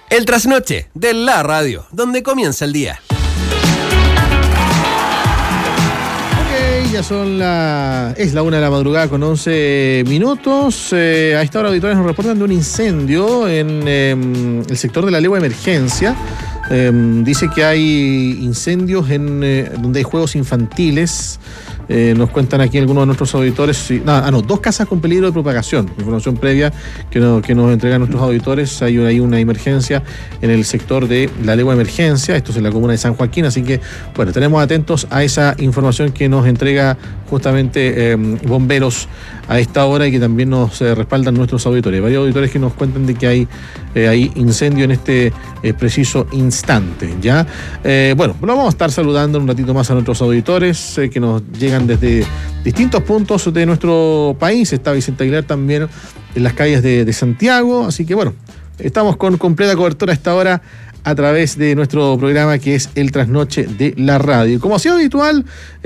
El trasnoche de la radio, donde comienza el día. Ya es la 1 de la madrugada con 11 minutos. A esta hora, auditores nos reportan de un incendio en el sector de la Legua Emergencia. Dice que hay incendios en donde hay juegos infantiles. Nos cuentan aquí algunos de nuestros auditores. Dos casas con peligro de propagación. Información previa que nos entregan nuestros auditores. Hay una emergencia en el sector de la Legua Emergencia. Esto es en la comuna de San Joaquín. Así que, bueno, tenemos atentos a esa información que nos entrega justamente bomberos a esta hora y que también nos respaldan nuestros auditores. Varios auditores que nos cuentan de que hay incendio en este preciso instante, ¿ya? Bueno, lo vamos a estar saludando un ratito más a nuestros auditores que nos llegan desde distintos puntos de nuestro país. Está Vicente Aguilar también en las calles de Santiago, así que bueno, estamos con completa cobertura a esta hora a través de nuestro programa que es El Trasnoche de la Radio. Como ha sido habitual,